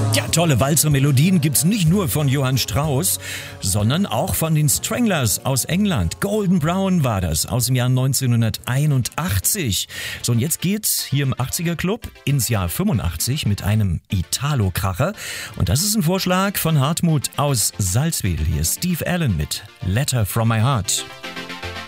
Ja, tolle Walzer-Melodien gibt's nicht nur von Johann Strauss, sondern auch von den Stranglers aus England. Golden Brown war das aus dem Jahr 1981. So, und jetzt geht's hier im 80er Club ins Jahr 85 mit einem Italo-Kracher. Und das ist ein Vorschlag von Hartmut aus Salzwedel. Hier ist Steve Allen mit Letter from My Heart.